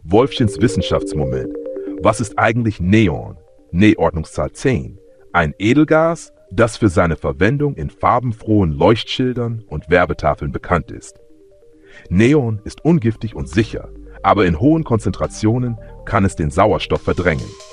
Wolfchens Wissenschaftsmoment. Was ist eigentlich Neon? Nähordnungszahl 10. Ein Edelgas, das für seine Verwendung in farbenfrohen Leuchtschildern und Werbetafeln bekannt ist. Neon ist ungiftig und sicher, aber in hohen Konzentrationen kann es den Sauerstoff verdrängen.